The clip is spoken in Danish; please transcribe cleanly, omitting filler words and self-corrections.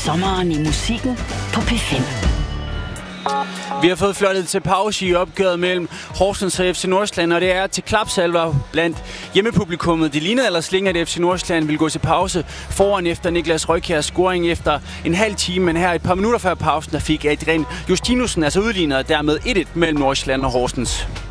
sommeren i musikken på P5. Vi har fået flottet til pause i opgøret mellem Horsens og FC Nordsjælland, og det er til klapsalver blandt hjemmepublikummet. Det lignede ellers længe, at FC Nordsjælland ville gå til pause foran efter Niklas Røykjærs scoring efter en halv time, men her et par minutter før pausen, der fik Adrian Justinussen altså udlignet dermed 1-1 mellem Nordsjælland og Horsens.